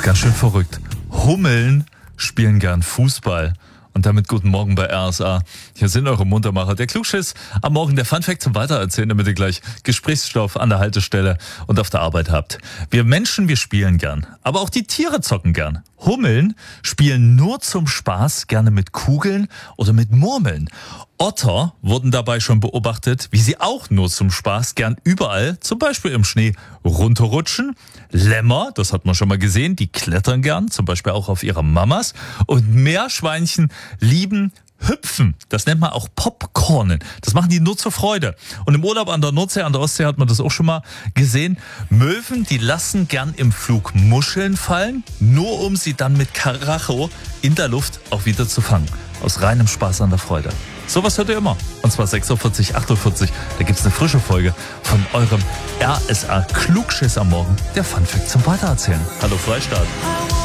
ist ganz schön verrückt. Hummeln spielen gern Fußball. Und damit guten Morgen bei RSA. Hier sind eure Muntermacher. Der Klugschiss am Morgen, der Funfact zum Weitererzählen, damit ihr gleich Gesprächsstoff an der Haltestelle und auf der Arbeit habt. Wir Menschen, wir spielen gern. Aber auch die Tiere zocken gern. Hummeln spielen nur zum Spaß gerne mit Kugeln oder mit Murmeln. Otter wurden dabei schon beobachtet, wie sie auch nur zum Spaß gern überall, zum Beispiel im Schnee, runterrutschen. Lämmer, das hat man schon mal gesehen, die klettern gern, zum Beispiel auch auf ihre Mamas. Und Meerschweinchen lieben Hüpfen. Das nennt man auch Popcornen. Das machen die nur zur Freude. Und im Urlaub an der Nordsee, an der Ostsee hat man das auch schon mal gesehen. Möwen, die lassen gern im Flug Muscheln fallen, nur um sie dann mit Karacho in der Luft auch wieder zu fangen. Aus reinem Spaß an der Freude. Sowas hört ihr immer. Und zwar 6.40 Uhr, 8.40 Uhr. Da gibt's eine frische Folge von eurem RSA Klugschiss am Morgen. Der Funfact zum Weitererzählen. Hallo Freistaat.